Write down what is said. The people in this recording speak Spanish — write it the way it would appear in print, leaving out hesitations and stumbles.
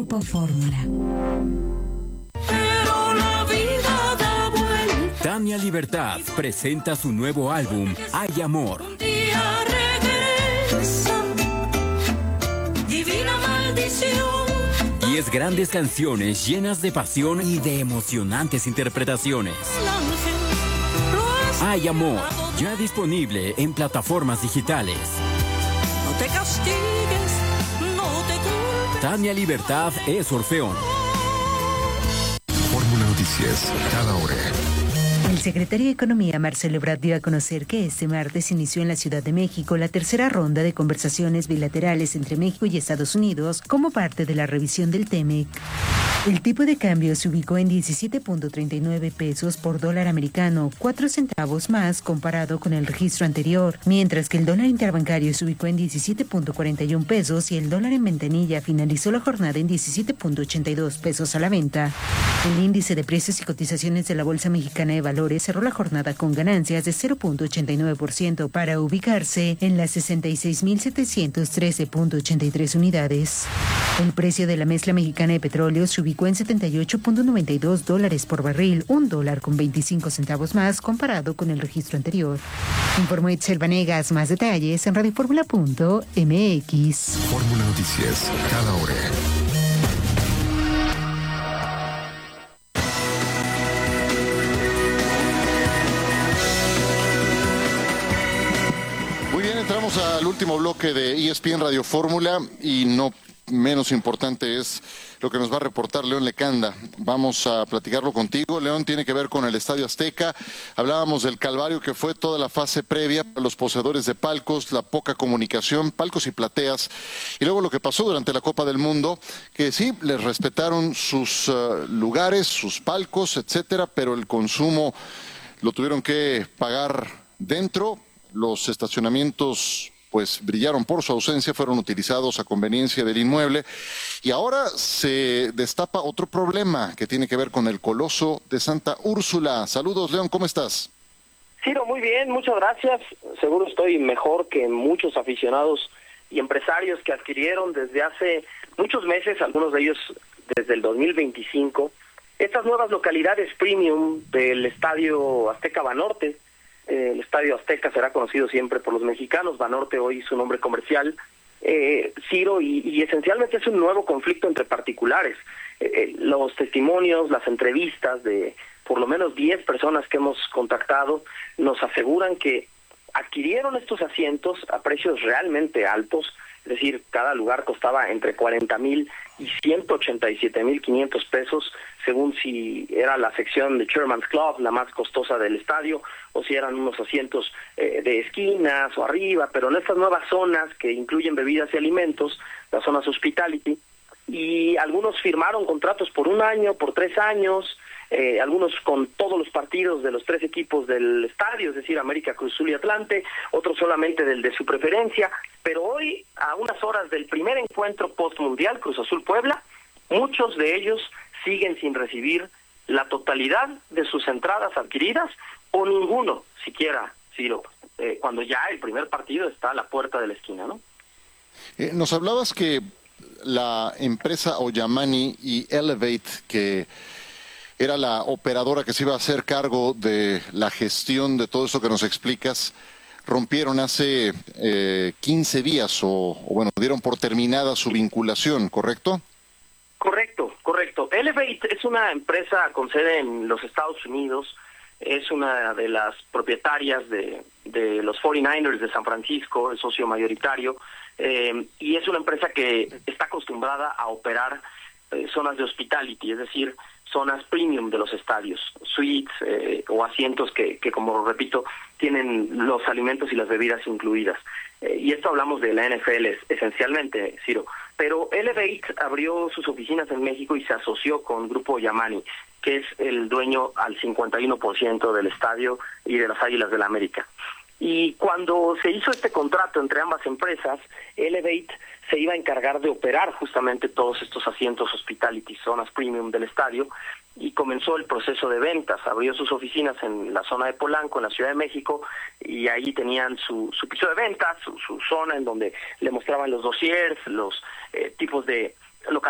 Grupo Fórmula. Pero la vida da vuelta. Tania Libertad presenta su nuevo álbum, Hay Amor. Un día regresa, divina maldición. 10 grandes canciones llenas de pasión y de emocionantes interpretaciones. El ángel lo hace. Hay Amor, ya disponible en plataformas digitales. No te castigues, no te culpes. Tania Libertad es Orfeón. Fórmula Noticias, cada hora. El secretario de Economía, Marcelo Ebrard, dio a conocer que este martes inició en la Ciudad de México la tercera ronda de conversaciones bilaterales entre México y Estados Unidos como parte de la revisión del TEMEC. El tipo de cambio se ubicó en 17.39 pesos por dólar americano, 4 centavos más comparado con el registro anterior, mientras que el dólar interbancario se ubicó en 17.41 pesos y el dólar en ventanilla finalizó la jornada en 17.82 pesos a la venta. El índice de precios y cotizaciones de la Bolsa Mexicana de Valores cerró la jornada con ganancias de 0.89% para ubicarse en las 66.713.83 unidades. El precio de la mezcla mexicana de petróleo se ubicó en $78.92 por barril, $1.25 más comparado con el registro anterior. Informó Itzel Vanegas. Más detalles en radioformula.mx. Fórmula Noticias, cada hora. Muy bien, entramos al último bloque de ESPN Radio Fórmula y no menos importante es lo que nos va a reportar León Lecanda. Vamos a platicarlo contigo. León, tiene que ver con el Estadio Azteca. Hablábamos del calvario que fue toda la fase previa para los poseedores de palcos, la poca comunicación, palcos y plateas. Y luego lo que pasó durante la Copa del Mundo, que sí, les respetaron sus lugares, sus palcos, etcétera, pero el consumo lo tuvieron que pagar dentro. Los estacionamientos pues brillaron por su ausencia, fueron utilizados a conveniencia del inmueble y ahora se destapa otro problema que tiene que ver con el Coloso de Santa Úrsula. Saludos, León, ¿cómo estás? Ciro, muy bien, muchas gracias. Seguro estoy mejor que muchos aficionados y empresarios que adquirieron desde hace muchos meses, algunos de ellos desde el 2025, estas nuevas localidades premium del Estadio Azteca Banorte. El Estadio Azteca será conocido siempre por los mexicanos, Banorte hoy su nombre comercial, Ciro, y esencialmente es un nuevo conflicto entre particulares. Los testimonios, las entrevistas de por lo menos 10 personas que hemos contactado nos aseguran que adquirieron estos asientos a precios realmente altos, es decir, cada lugar costaba entre 40,000 y 187,500 pesos, según si era la sección de Chairman's Club, la más costosa del estadio, o si eran unos asientos de esquinas o arriba, pero en estas nuevas zonas que incluyen bebidas y alimentos, las zonas hospitality, y algunos firmaron contratos por 1 año, por 3 años, algunos con todos los partidos de los 3 equipos del estadio, es decir, América, Cruz Azul y Atlante, otros solamente del de su preferencia, pero hoy, a unas horas del primer encuentro postmundial, Cruz Azul Puebla, muchos de ellos siguen sin recibir la totalidad de sus entradas adquiridas, o ninguno siquiera, Ciro, cuando ya el primer partido está a la puerta de la esquina, ¿no? Nos hablabas que la empresa Oyamani y Elevate, que era la operadora que se iba a hacer cargo de la gestión de todo esto que nos explicas, rompieron hace 15 días o bueno, dieron por terminada su vinculación, ¿correcto? Correcto. Elevate es una empresa con sede en los Estados Unidos, es una de las propietarias de los 49ers de San Francisco, el socio mayoritario, y es una empresa que está acostumbrada a operar zonas de hospitality, es decir, zonas premium de los estadios, suites o asientos que, como repito, tienen los alimentos y las bebidas incluidas. Y esto hablamos de la NFL esencialmente, Ciro. Pero Elevate abrió sus oficinas en México y se asoció con Grupo Yamani, que es el dueño al 51% del estadio y de las Águilas del la América. Y cuando se hizo este contrato entre ambas empresas, Elevate se iba a encargar de operar justamente todos estos asientos hospitality, zonas premium del estadio, y comenzó el proceso de ventas. Abrió sus oficinas en la zona de Polanco, en la Ciudad de México, y ahí tenían su piso de ventas, su zona en donde le mostraban los dossiers, los tipos de localidades